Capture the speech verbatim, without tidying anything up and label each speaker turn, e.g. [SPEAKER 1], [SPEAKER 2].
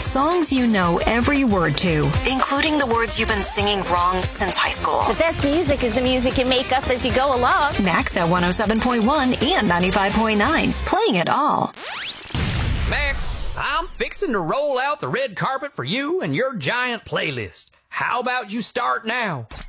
[SPEAKER 1] Songs you know every word to, including the words you've been singing wrong since high school.
[SPEAKER 2] The best music is the music you make up as you go along.
[SPEAKER 1] Max at one oh seven point one and ninety-five point nine. Playing it all.
[SPEAKER 3] Max, I'm fixing to roll out the red carpet for you and your giant playlist. How about you start now?